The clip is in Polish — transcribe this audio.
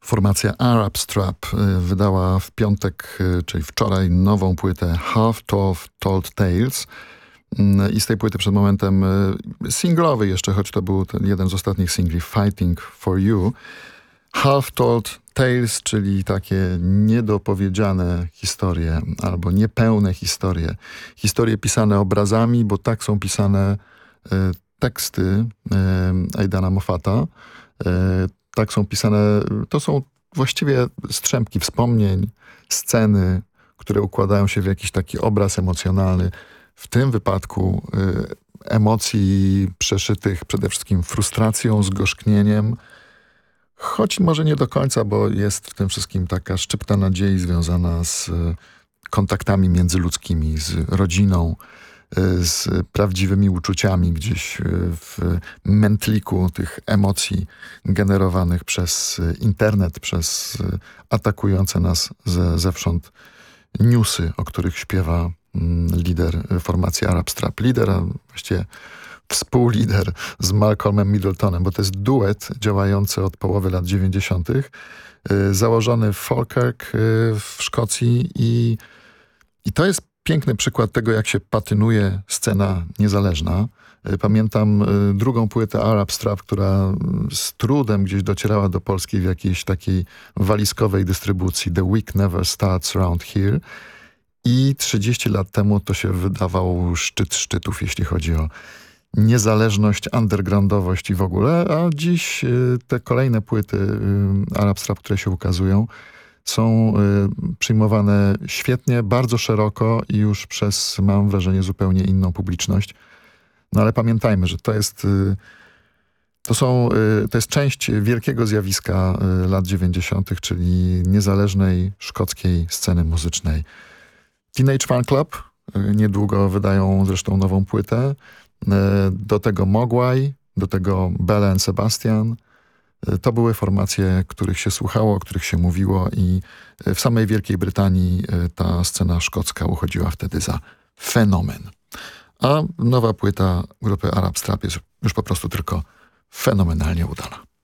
Formacja Arab Strap wydała w piątek, czyli wczoraj, nową płytę Half Told Tales. I z tej płyty przed momentem singlowy jeszcze, choć to był ten jeden z ostatnich singli, Fighting for You. Half Told Tales, czyli takie niedopowiedziane historie albo niepełne historie. Historie pisane obrazami, bo tak są pisane teksty Aidana Moffata. Tak są pisane, to są właściwie strzępki wspomnień, sceny, które układają się w jakiś taki obraz emocjonalny. W tym wypadku emocji przeszytych przede wszystkim frustracją, zgorzknieniem, choć może nie do końca, bo jest w tym wszystkim taka szczypta nadziei związana z kontaktami międzyludzkimi, z rodziną, z prawdziwymi uczuciami gdzieś w mętliku tych emocji generowanych przez internet, przez atakujące nas zewsząd newsy, o których śpiewa lider formacji Arab Strap. Lider, a właściwie współlider z Malcolmem Middletonem, bo to jest duet działający od połowy lat 90. Założony w Falkirk w Szkocji i to jest piękny przykład tego, jak się patynuje scena niezależna. Pamiętam drugą płytę Arab Strap, która z trudem gdzieś docierała do Polski w jakiejś takiej walizkowej dystrybucji. The Week Never Starts Round Here. I 30 lat temu to się wydawał szczyt szczytów, jeśli chodzi o niezależność, undergroundowość i w ogóle. A dziś te kolejne płyty Arab Strap, które się ukazują, są przyjmowane świetnie, bardzo szeroko i już przez, mam wrażenie, zupełnie inną publiczność. No ale pamiętajmy, że to jest część wielkiego zjawiska lat 90., czyli niezależnej szkockiej sceny muzycznej. Teenage Fan Club niedługo wydają zresztą nową płytę. Do tego Mogwai, do tego Belle and Sebastian. To były formacje, których się słuchało, o których się mówiło i w samej Wielkiej Brytanii ta scena szkocka uchodziła wtedy za fenomen. A nowa płyta grupy Arab Strap jest już po prostu tylko fenomenalnie udana.